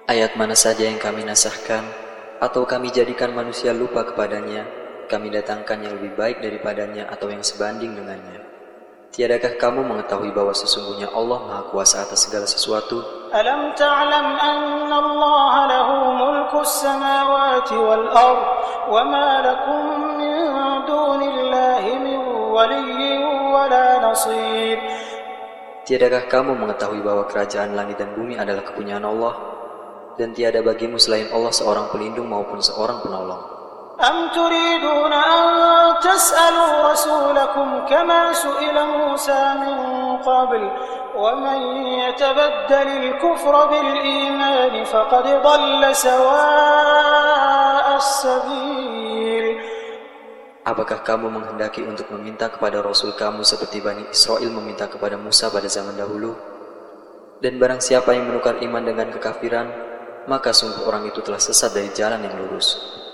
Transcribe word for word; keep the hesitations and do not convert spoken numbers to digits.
Ayat mana saja yang kami nasahkan, atau kami jadikan manusia lupa kepadanya, kami datangkan yang lebih baik daripadanya atau yang sebanding dengannya. Tiadakah kamu mengetahui bahwa sesungguhnya Allah Maha Kuasa atas segala sesuatu? Alam ta'lam anna Allah lahu mulkus samawati wal ard, wa ma lakum min dunillahi min waliyyin wala nasir. Tiadakah kamu mengetahui bahwa kerajaan langit dan bumi adalah kepunyaan Allah, dan tiada bagimu selain Allah seorang pelindung maupun seorang penolong? Am turiduna an tas'alu rasulakum kama su'ila Musa min qabl, wa man yatabaddal al-kufra bil iman faqad dhalla sawa'a as-sabil. Apakah kamu menghendaki untuk meminta kepada Rasul kamu seperti Bani Israel meminta kepada Musa pada zaman dahulu? Dan barang siapa yang menukar iman dengan kekafiran, maka sungguh orang itu telah sesat dari jalan yang lurus.